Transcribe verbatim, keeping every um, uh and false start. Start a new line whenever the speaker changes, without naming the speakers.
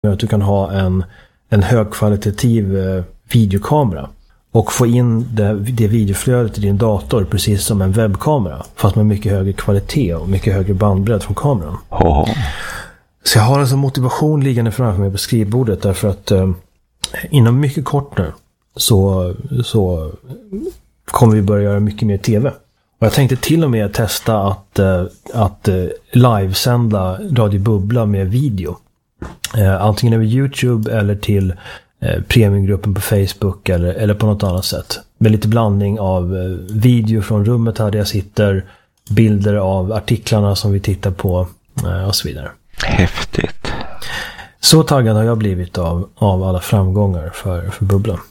att du kan ha en, en högkvalitativ eh, videokamera och få in det, det videoflödet i din dator precis som en webbkamera, fast med mycket högre kvalitet och mycket högre bandbredd från kameran.
Oh.
Så jag har en sån motivation liggande framför mig på skrivbordet, därför att eh, inom mycket kort nu så, så kommer vi börja göra mycket mer tv. Och jag tänkte till och med testa att, eh, att eh, livesända Radio Bubbla med video. Eh, antingen över YouTube eller till eh, premiumgruppen på Facebook eller, eller på något annat sätt. Med lite blandning av eh, video från rummet här där jag sitter, bilder av artiklarna som vi tittar på eh, och så vidare.
Häftigt.
Så taggad har jag blivit av, av alla framgångar för, för Bubbla.